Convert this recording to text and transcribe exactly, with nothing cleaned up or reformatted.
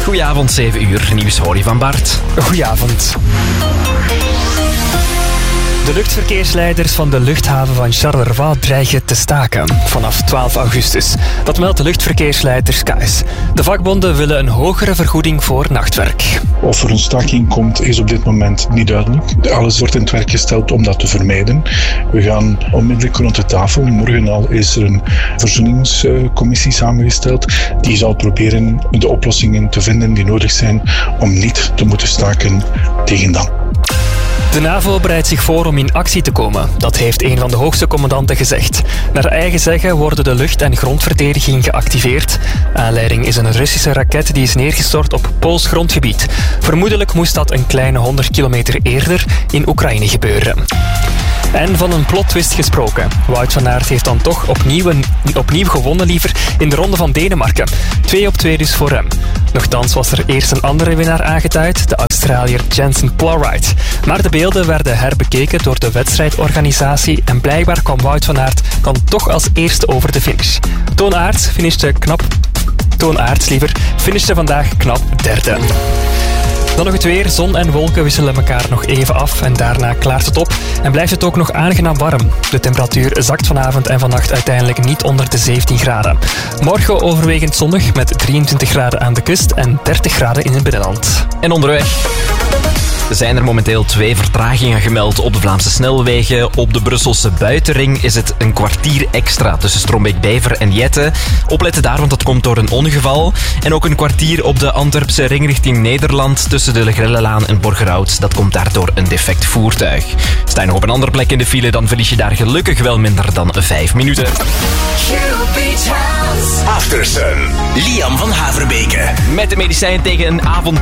Goedenavond, zeven uur. Nieuws hoor je van Bart. Goedenavond. De luchtverkeersleiders van de luchthaven van Charleroi dreigen te staken vanaf twaalf augustus. Dat meldt de luchtverkeersleiders K S. De vakbonden willen een hogere vergoeding voor nachtwerk. Of er een staking komt, is op dit moment niet duidelijk. Alles wordt in het werk gesteld om dat te vermijden. We gaan onmiddellijk rond de tafel. Morgen al is er een verzoeningscommissie samengesteld. Die zal proberen de oplossingen te vinden die nodig zijn om niet te moeten staken tegen dan. De NAVO bereidt zich voor om in actie te komen. Dat heeft een van de hoogste commandanten gezegd. Naar eigen zeggen worden de lucht- en grondverdediging geactiveerd. Aanleiding is een Russische raket die is neergestort op Pools grondgebied. Vermoedelijk moest dat een kleine honderd kilometer eerder in Oekraïne gebeuren. En van een plot-twist gesproken. Wout van Aert heeft dan toch opnieuw, een, opnieuw gewonnen liever in de ronde van Denemarken. Twee op twee dus voor hem. Nochtans was er eerst een andere winnaar aangeduid, de Australiër Jensen Plowright. Maar de beelden werden herbekeken door de wedstrijdorganisatie en blijkbaar kwam Wout van Aert dan toch als eerste over de finish. Toon Aerts finishte knap... Toon Aerts liever, finishte vandaag knap derde. Dan nog het weer. Zon en wolken wisselen elkaar nog even af en daarna klaart het op en blijft het ook nog aangenaam warm. De temperatuur zakt vanavond en vannacht uiteindelijk niet onder de zeventien graden. Morgen overwegend zonnig met drieëntwintig graden aan de kust en dertig graden in het binnenland. En onderweg zijn er momenteel twee vertragingen gemeld op de Vlaamse snelwegen. Op de Brusselse buitenring is het een kwartier extra tussen Strombeek-Bijver en Jette. Opletten daar, want dat komt door een ongeval. En ook een kwartier op de Antwerpse ring richting Nederland tussen de Legrellelaan en Borgerhout. Dat komt daardoor een defect voertuig. Sta je nog op een andere plek in de file, dan verlies je daar gelukkig wel minder dan vijf minuten. After Sun. Liam van Haverbeke. Met de medicijn tegen een avond